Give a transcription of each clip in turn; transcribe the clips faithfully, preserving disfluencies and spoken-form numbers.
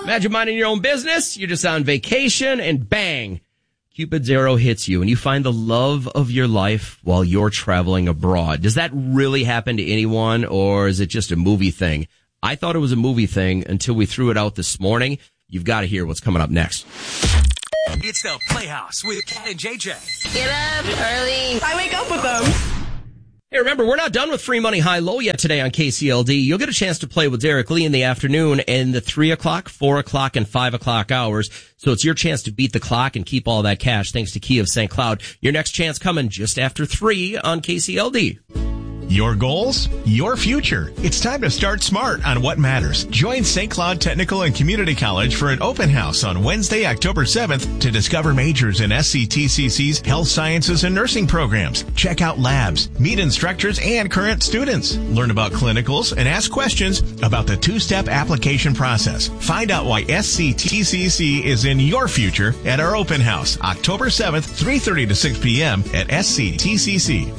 Imagine minding your own business. You're just on vacation and bang, Cupid's arrow hits you and you find the love of your life while you're traveling abroad. Does that really happen to anyone, or is it just a movie thing? I thought it was a movie thing until we threw it out this morning. You've got to hear what's coming up next. It's the Playhouse with Cat and J J. Get up early. I wake up with them. Hey, remember, we're not done with Free Money High Low yet today on K C L D. You'll get a chance to play with Derek Lee in the afternoon in the three o'clock, four o'clock, and five o'clock hours. So it's your chance to beat the clock and keep all that cash thanks to Key of Saint Cloud. Your next chance coming just after three on K C L D. Your goals, your future. It's time to start smart on what matters. Join Saint Cloud Technical and Community College for an open house on Wednesday, October seventh to discover majors in S C T C C's health sciences and nursing programs. Check out labs, meet instructors and current students. Learn about clinicals and ask questions about the two-step application process. Find out why S C T C C is in your future at our open house, October seventh, three thirty to six p.m. at S C T C C.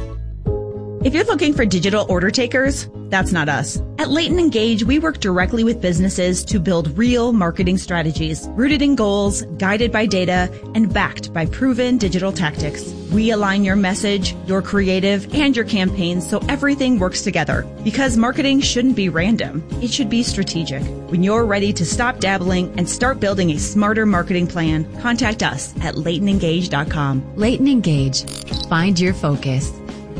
If you're looking for digital order takers, that's not us. At Leighton Engage, we work directly with businesses to build real marketing strategies, rooted in goals, guided by data, and backed by proven digital tactics. We align your message, your creative, and your campaigns so everything works together. Because marketing shouldn't be random. It should be strategic. When you're ready to stop dabbling and start building a smarter marketing plan, contact us at leighton engage dot com. Leighton Engage. Find your focus.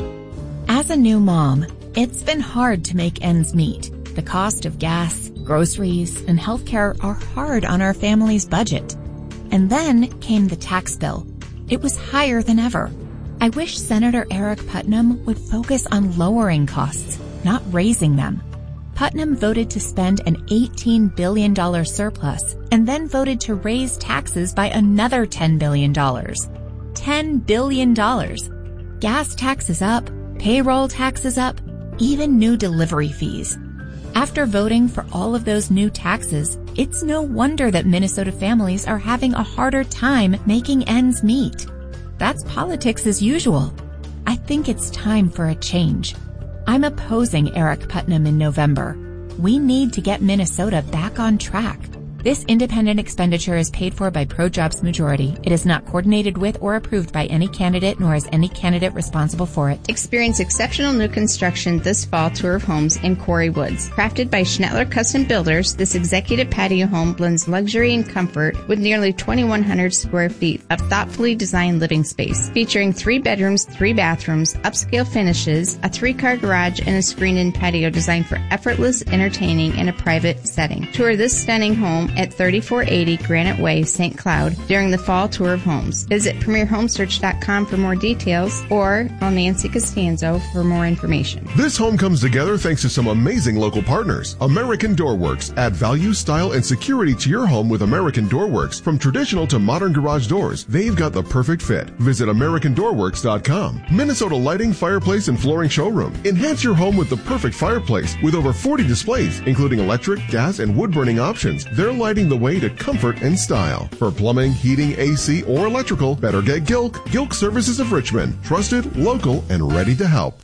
As a new mom, it's been hard to make ends meet. The cost of gas, groceries, and healthcare are hard on our family's budget. And then came the tax bill. It was higher than ever. I wish Senator Eric Putnam would focus on lowering costs, not raising them. Putnam voted to spend an eighteen billion dollars surplus and then voted to raise taxes by another ten billion dollars. ten billion dollars. Gas taxes up. Payroll taxes up, even new delivery fees. After voting for all of those new taxes, it's no wonder that Minnesota families are having a harder time making ends meet. That's politics as usual. I think it's time for a change. I'm opposing Eric Putnam in November. We need to get Minnesota back on track. This independent expenditure is paid for by ProJobs Majority. It is not coordinated with or approved by any candidate, nor is any candidate responsible for it. Experience exceptional new construction this fall tour of homes in Quarry Woods. Crafted by Schnettler Custom Builders, this executive patio home blends luxury and comfort with nearly twenty-one hundred square feet of thoughtfully designed living space. Featuring three bedrooms, three bathrooms, upscale finishes, a three-car garage, and a screened-in patio designed for effortless entertaining in a private setting. Tour this stunning home at thirty-four eighty Granite Way, Saint Cloud during the fall tour of homes. Visit premier home search dot com for more details or call Nancy Costanzo for more information. This home comes together thanks to some amazing local partners. American Door Works. Add value, style, and security to your home with American Door Works. From traditional to modern garage doors, they've got the perfect fit. Visit american door works dot com. Minnesota Lighting, Fireplace, and Flooring Showroom. Enhance your home with the perfect fireplace with over forty displays, including electric, gas, and wood-burning options. They're lighting the way to comfort and style. For plumbing, heating, A C, or electrical, better get Gilk. Gilk Services of Richmond. Trusted, local, and ready to help.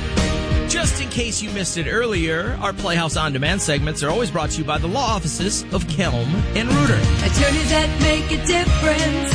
Just in case you missed it earlier, our Playhouse On Demand segments are always brought to you by the law offices of Kelm and Reuter. Attorneys that make a difference.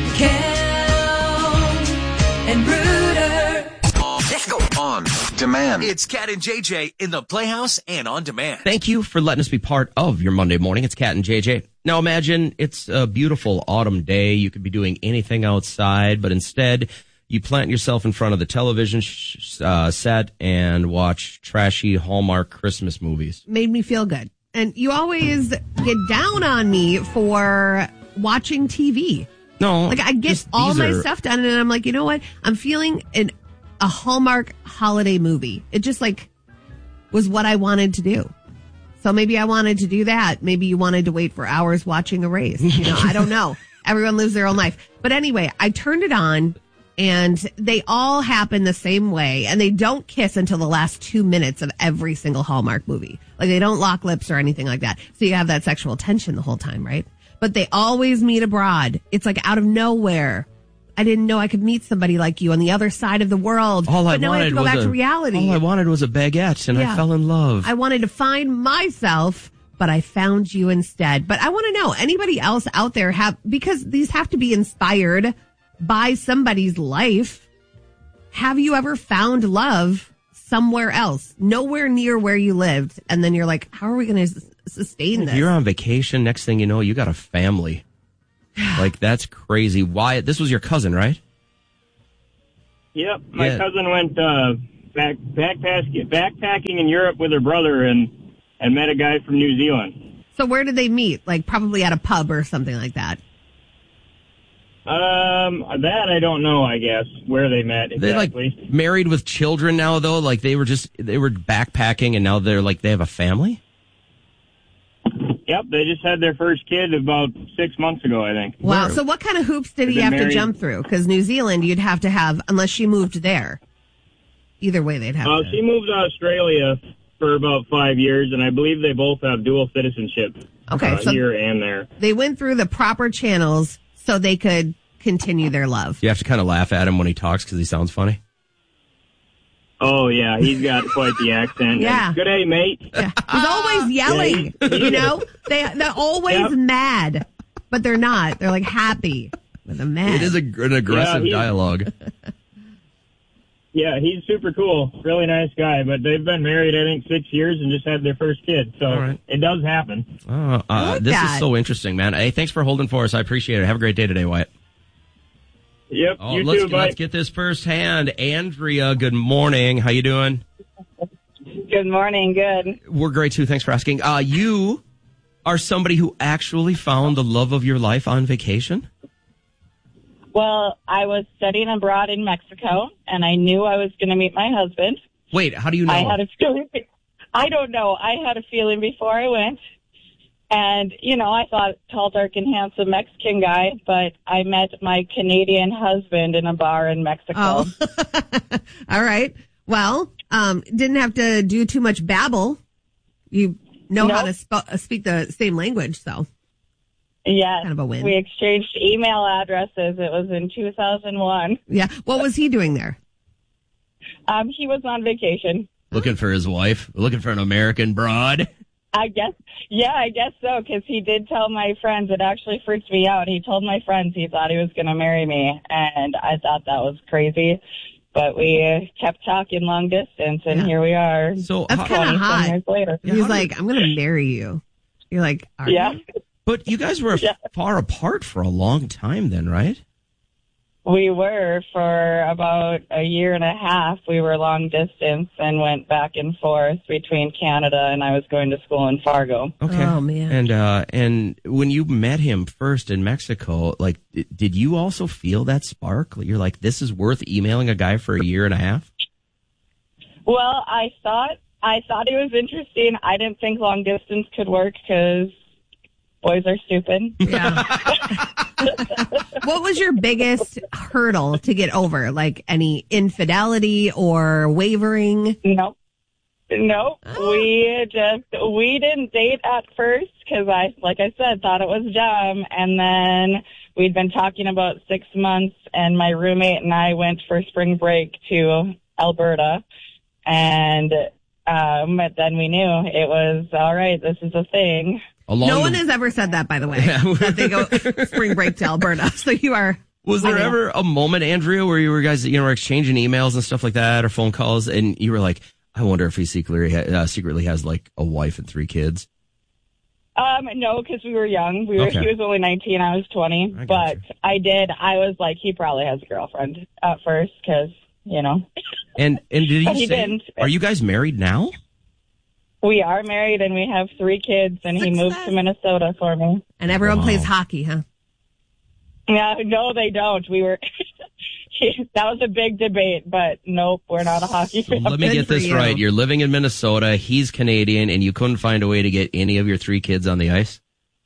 Kelm and Reuter. Let's go on demand. It's Cat and J J in the Playhouse and on demand. Thank you for letting us be part of your Monday morning. It's Cat and J J. Now imagine it's a beautiful autumn day. You could be doing anything outside, but instead you plant yourself in front of the television sh- uh, set and watch trashy Hallmark Christmas movies. Made me feel good. And you always get down on me for watching T V. No. Like I get all my are... stuff done and I'm like, you know what? I'm feeling an a Hallmark holiday movie. It just like was what I wanted to do. So maybe I wanted to do that. Maybe you wanted to wait for hours watching a race. You know, I don't know. Everyone lives their own life. But anyway, I turned it on and they all happen the same way and they don't kiss until the last two minutes of every single Hallmark movie. Like they don't lock lips or anything like that. So you have that sexual tension the whole time, right? But they always meet abroad. It's like out of nowhere. I didn't know I could meet somebody like you on the other side of the world. All I but now I have to go back a, to reality. All I wanted was a baguette, and yeah. I fell in love. I wanted to find myself but I found you instead. But I want to know, anybody else out there have, because these have to be inspired by somebody's life. Have you ever found love somewhere else, nowhere near where you lived? And then you're like, how are we going to sustain this? You're on vacation. Next thing you know, you got a family. Like, that's crazy. Wyatt, this was your cousin, right? Yep. My Yeah. cousin went uh, back backpack, backpacking in Europe with her brother and, and met a guy from New Zealand. So where did they meet? Like probably at a pub or something like that. Um, that I don't know, I guess, where they met They exactly. like married with children now, though. Like they were just they were backpacking, and now they're like they have a family. Yep, they just had their first kid about six months ago, I think. Wow. So what kind of hoops did They've he been have to married- jump through? Because New Zealand, you'd have to have, unless she moved there. Either way, they'd have Uh, to. she moved to Australia for about five years, and I believe they both have dual citizenship. Okay, uh, so- here and there. They went through the proper channels so they could continue their love. You have to kind of laugh at him when he talks because he sounds funny. Oh yeah, he's got quite the accent. Yeah. Good day, mate. Yeah. He's always yelling, Yeah, he- you know? They, they're always Yep. mad, but they're not. They're like happy, but they're mad. It is a, an aggressive Yeah, he- dialogue. Yeah, he's super cool. Really nice guy, but they've been married, I think, six years and just had their first kid. So All right. it does happen. Uh, uh, like this that. is so interesting, man. Hey, thanks for holding for us. I appreciate it. Have a great day today, Wyatt. Yep, Oh, you let's too, bye. let's get this firsthand. Andrea, good morning. How you doing? Good morning. Good. We're great too. Thanks for asking. Uh, you are somebody who actually found the love of your life on vacation? Well, I was studying abroad in Mexico, and I knew I was going to meet my husband. Wait, how do you know? I had a feeling. I don't know. I had a feeling before I went. And, you know, I thought tall, dark, and handsome Mexican guy, but I met my Canadian husband in a bar in Mexico. Oh. All right. Well, um, didn't have to do too much babble. You know how to sp- uh, speak the same language, so. Yeah. Kind of a win. We exchanged email addresses. It was in two thousand one. Yeah. What was he doing there? Um, he was on vacation. Looking for his wife? Looking for an American broad? I guess, yeah, I guess so, because he did tell my friends. It actually freaked me out. He told my friends he thought he was going to marry me, and I thought that was crazy. But we uh, kept talking long distance, and Yeah. here we are. So That's how- kind of twenty some hot. years later. He's like, I'm going to marry you. You're like, are Yeah. you? But you guys were Yeah. far apart for a long time then, right? We were for about a year and a half. We were long distance and went back and forth between Canada, and I was going to school in Fargo. Okay. Oh, man. And uh, and when you met him first in Mexico, like, d- did you also feel that spark? You're like, this is worth emailing a guy for a year and a half? Well, I thought I thought it was interesting. I didn't think long distance could work because boys are stupid. Yeah. What was your biggest hurdle to get over? Like any infidelity or wavering? No. No, Oh. we just, we didn't date at first because I, like I said, thought it was dumb. And then we'd been talking about six months and my roommate and I went for spring break to Alberta. And, um, then we knew it was all right. This is a thing. Along No the- one has ever said that, by the way, that they go spring break to Alberta. So you are. Was there I know. ever a moment, Andrea, where you were guys, you know, were exchanging emails and stuff like that or phone calls, and you were like, I wonder if he secretly ha- uh, secretly has like a wife and three kids? Um, no, because we were young. We were, Okay. He was only nineteen. I was twenty. I But gotcha. I did. I was like, he probably has a girlfriend at first because, you know. And and did But he he say, didn't. are you guys married now? We are married and we have three kids, and he moved to Minnesota for me. And everyone Wow. plays hockey, huh? Yeah, no, they don't. We were. That was a big debate, but nope, we're not a hockey So family. let me Good get for this you. right. You're living in Minnesota. He's Canadian, and you couldn't find a way to get any of your three kids on the ice?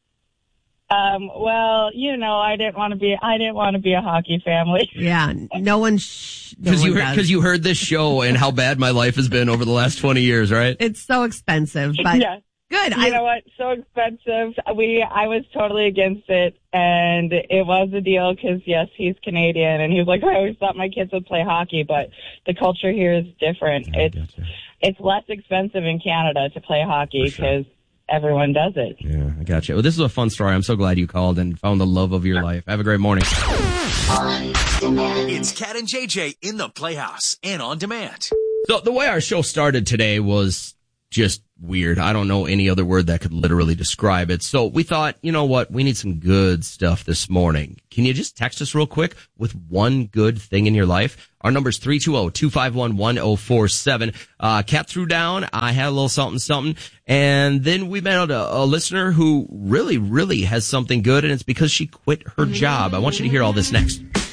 Um, well, you know, I didn't want to be. I didn't want to be a hockey family. Yeah. No one. Sh- no Because one you, does. because you heard this show and how bad my life has been over the last twenty years, right? It's so expensive, but Yeah. good. You I know what? So expensive. We, I was totally against it, and it was a deal because yes, he's Canadian, and he was like, I always thought my kids would play hockey, but the culture here is different. I It's gotcha. it's less expensive in Canada to play hockey For sure. because everyone does it. Yeah, I got you. Well, this is a fun story. I'm so glad you called and found the love of your life. Have a great morning. On demand. It's Cat and J J in the Playhouse and on demand. So the way our show started today was just weird. I don't know any other word that could literally describe it. So we thought, you know what? We need some good stuff this morning. Can you just text us real quick with one good thing in your life? Our number's three two zero, two five one, one zero four seven. Uh, Kat threw down. I had a little something, something. And then we met a, a listener who really, really has something good, and it's because she quit her job. I want you to hear all this next.